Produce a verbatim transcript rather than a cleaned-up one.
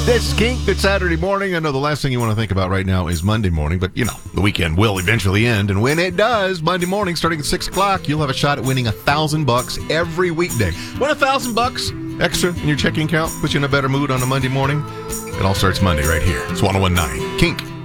This is Kink. Good Saturday morning. I know the last thing you want to think about right now is Monday morning, but, you know, the weekend will eventually end. And when it does, Monday morning, starting at six o'clock, you'll have a shot at winning a thousand bucks every weekday. Win a thousand bucks extra in your checking account, put you in a better mood on a Monday morning. It all starts Monday right here. It's one oh one point nine Kink.